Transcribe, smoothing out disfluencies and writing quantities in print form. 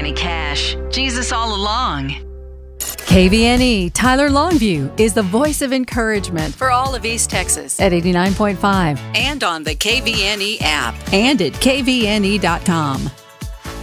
Johnny Cash. Jesus all along. KVNE Tyler Longview is the voice of encouragement for all of East Texas at 89.5 and on the KVNE app and at kvne.com.